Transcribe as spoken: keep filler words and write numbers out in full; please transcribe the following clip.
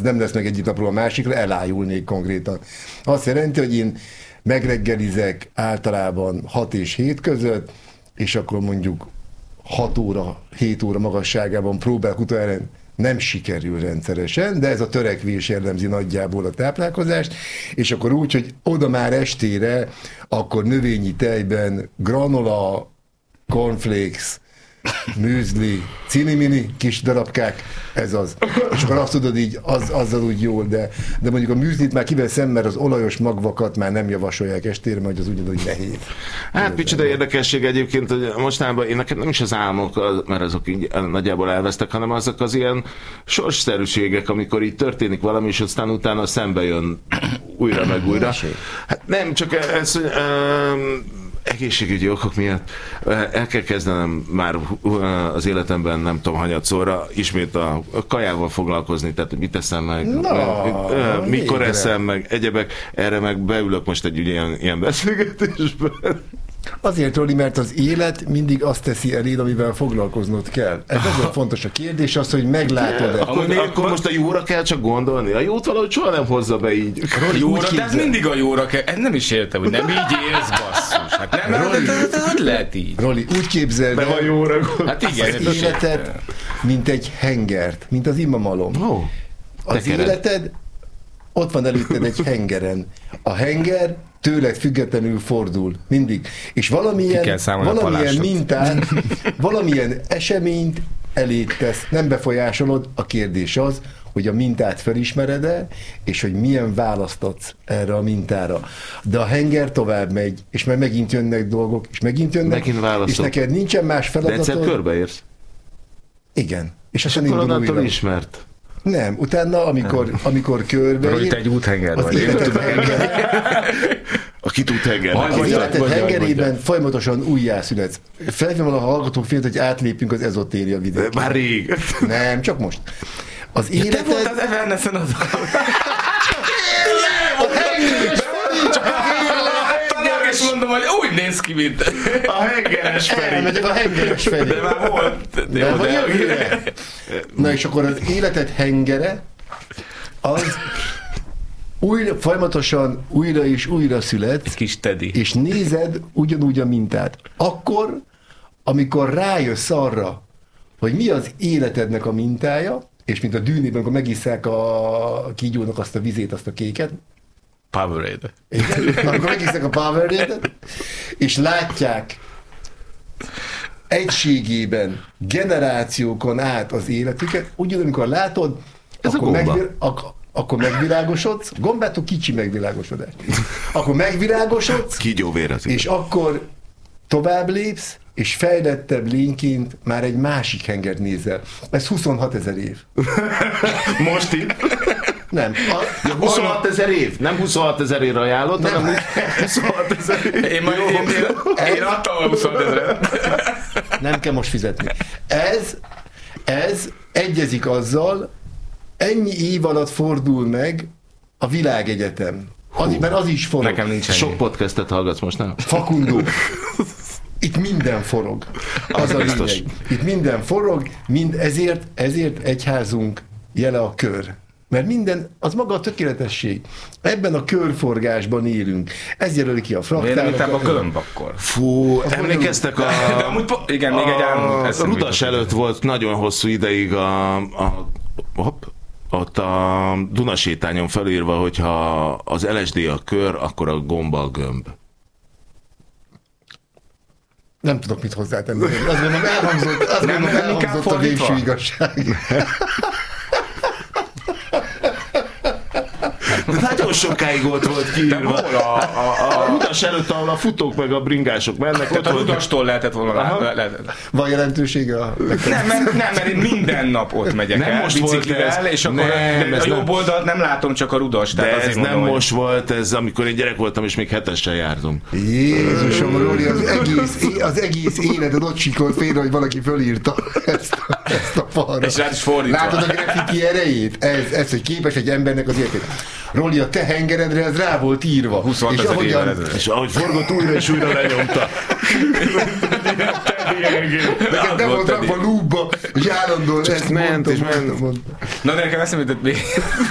az nem lesz meg egyik napról a másikra, elájulnék konkrétan. Azt jelenti, hogy én megreggelizek általában hat és hét között, és akkor mondjuk hat óra, hét óra magasságában próbálok utoljára, nem sikerül rendszeresen, de ez a törekvés jellemzi nagyjából a táplálkozást, és akkor úgy, hogy oda már estére, akkor növényi tejben granola, cornflakes, műzli, cinimini, kis darabkák, ez az. És akkor azt tudod így, az, azzal úgy jól, de, de mondjuk a műzlit már kiveszem, mert az olajos magvakat már nem javasolják estére, mert az ugyanúgy nehéz. Hát micsoda érdekesség egyébként, hogy mostanában én nekem nem is az álmok, mert azok így nagyjából elvesztek, hanem azok az ilyen sorsszerűségek, amikor így történik valami, és aztán utána szembe jön újra meg újra. Hát nem, csak ez, hogy egészségügyi okok miatt el kell kezdenem már az életemben nem tudom hanyatszorra ismét a kajával foglalkozni, tehát mit eszem meg, no, mikor végre. Eszem meg, egyebek, erre meg beülök most egy ilyen, ilyen beszélgetésben. Azért, Roli, mert az élet mindig azt teszi eléd, amivel foglalkoznod kell. Ez nagyon fontos a kérdés, az, hogy meglátod-e. Akkor, akkor, akkor most a jóra kell csak gondolni. A jót valahogy soha nem hozza be így. Roli, jóra, de ez mindig a jóra kell. Ez nem is értem, hogy nem így élsz, basszus. Hát nem, Roli, de, de, de hogy lehet így? Roli, úgy képzeld el, a jóra hát igen, az életed, mint egy hengert, mint az imamalom. Oh, az tekered. Életed, ott van előtted egy hengeren. A henger tőled függetlenül fordul, mindig. És valamilyen, valamilyen mintát, valamilyen eseményt elét tesz, nem befolyásolod, a kérdés az, hogy a mintát felismered-e, és hogy milyen választ adsz erre a mintára. De a henger tovább megy, és már megint jönnek dolgok, és megint jönnek, és neked nincsen más feladatod. De egyszer körbeérsz. Igen. És, és akkor onnantól ismert. Nem, utána, amikor, amikor körbeér... Roli, te egy úthenger vagy. Az életed henger... A kitúthenger. Az életed hengerében folyamatosan újjászületsz. Felhívom a hallgatók félt, hogy átlépünk az ezotéria vidékén. Már rég. Nem, csak most. Az életed... Ja, te volt az Evernessen az... A hengeres Feri! Csak a és mondom, hogy úgy néz ki, mint... A hengeres Feri. Elmegyek a hengeres Feri. De már volt. De de vagy jövőre. Na és akkor az életed hengere, az újra, folyamatosan újra és újra születsz, egy kis Teddy, és nézed ugyanúgy a mintát. Akkor, amikor rájössz arra, hogy mi az életednek a mintája, és mint a Dűnében, amikor megisszák a kígyónak azt a vizét, azt a kéket, Powerade. Igen, amikor megisszák a Powerade-et, és látják egységében, generációkon át az életüket, ugyanúgy, amikor látod, ez akkor, megvil, ak- akkor megvilágosodsz, gombától kicsi megvilágosodás. Akkor megvilágosodsz, és akkor tovább lépsz, és fejlettebb lényként már egy másik hengert nézel. Ez huszonhat ezer év. Most itt? Nem. A, ja, huszonhat ezer év. Nem huszonhat ezer évre ajánlott, nem. hanem huszonhat ezer év. Én, majd, én, én, én adtam a huszonhat ezeret. Nem kell most fizetni. Ez, ez egyezik azzal, ennyi év alatt fordul meg a világegyetem. Az, mert az is forog. Nekem nincs ennyi. Sok podcastet hallgatsz most, nem? Fakundó. Itt minden forog. Az, az a lényeg. Itt minden forog, mind ezért, ezért egyházunk jele a kör. Mert minden, az maga a tökéletesség. Ebben a körforgásban élünk. Ez jelöli ki a fraktálokat. Miért inkább a gömb akkor? Fú, emlékeztek a... De amúgy, igen, még egy álmunk. A Rudas előtt volt nagyon hosszú ideig a... a hopp, ott a Dunasétányon felírva, hogyha az el es dé a kör, akkor a gomba a gömb. Nem tudok mit hozzátenni. Azt gondolom, elhangzott, azt nem, gondolom, nem elhangzott a végső igazság. De nagyon sokáig ott volt kiírva. A, a, a, a Rudas előtt, ahol a futók meg a bringások mennek. Ott a Rudastól lehetett volna. Le, le, le. Van jelentősége a... Nem, nem, nem, mert én minden nap ott megyek nem el, most biciklivel, és akkor nem, a jobb oldalt nem látom, csak a Rudas. De ez nem mondom, most hogy... volt, ez amikor én gyerek voltam, és még hetessel jártunk. Jézusom, Róli, az egész, az egész életed ott sikolt félre, hogy valaki fölírta ezt a, ezt a falra. És rád is fordítva. Látod a graffiti erejét? Ez, ez, hogy képes egy embernek az életét. Róli, a te hengeredre ez rá volt írva. huszonhat ezer évvel ezelőtt. És ahogy forgott, újra és újra lenyomta. Neked nem volt rakva lúbba, és állandóan ezt ment, és ment. Na de nekem eszembe jutott még